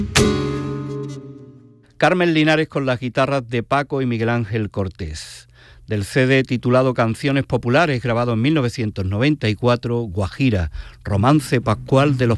Carmen Linares con las guitarras de Paco y Miguel Ángel Cortés. Del CD titulado Canciones Populares, grabado en 1994, Guajira, romance pascual de los